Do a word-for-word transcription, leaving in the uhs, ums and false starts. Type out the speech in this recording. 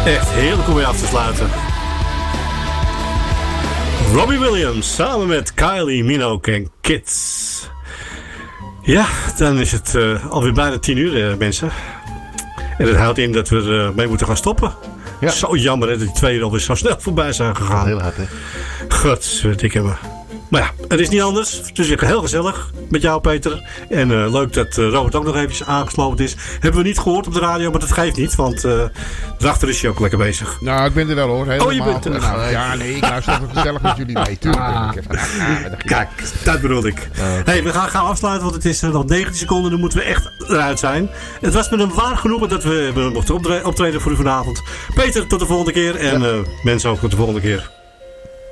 Echt heerlijk om mee af te sluiten. Robbie Williams samen met Kylie Minogue en Kids. Ja, dan is het uh, alweer bijna tien uur, uh, mensen. En dat houdt in dat we er uh, mee moeten gaan stoppen. Ja. Zo jammer hè, dat die twee uur alweer zo snel voorbij zijn gegaan. Heel hard, hè? Godverdikke me. Maar ja, het is niet anders. Het is weer heel gezellig met jou, Peter. En uh, leuk dat uh, Robert ook nog eventjes aangesloten is. Hebben we niet gehoord op de radio, maar dat geeft niet. Want uh, daarachter is hij ook lekker bezig. Nou, ik ben er wel hoor. Helemaal. Oh, je bent er. Nou, ja, nee, ik luister ook gezellig met jullie mee. Tuurlijk ben ik even. Ah, dat Kijk, dat bedoel ik. Uh, hey, we gaan, gaan afsluiten, want het is uh, nog negentien seconden. Dan moeten we echt eruit zijn. Het was met een waar genoegen dat we, we mochten optreden voor u vanavond. Peter, tot de volgende keer. En ja. uh, mensen ook tot de volgende keer.